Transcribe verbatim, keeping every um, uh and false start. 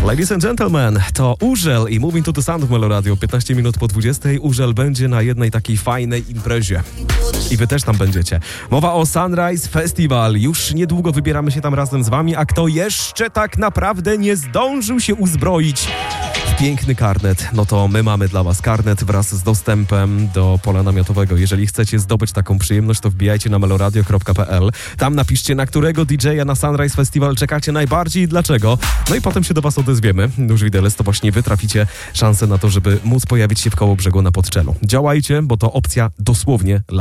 Ladies and gentlemen, to Urzel i Moving to the Sound w Melo Radio. piętnaście minut po dwudziestej. Urzel będzie na jednej takiej fajnej imprezie. I wy też tam będziecie. Mowa o Sunrise Festival. Już niedługo wybieramy się tam razem z wami, a kto jeszcze tak naprawdę nie zdążył się uzbroić w piękny karnet, no to my mamy dla was karnet wraz z dostępem do pola namiotowego. Jeżeli chcecie zdobyć taką przyjemność, to wbijajcie na meloradio kropka p l. Tam napiszcie, na którego D J a na Sunrise Festival czekacie najbardziej i dlaczego. No i potem się do was odezwiemy. Już widelec, to właśnie wy traficie szansę na to, żeby móc pojawić się w Kołobrzegu na Podczelu. Działajcie, bo to opcja dosłownie dla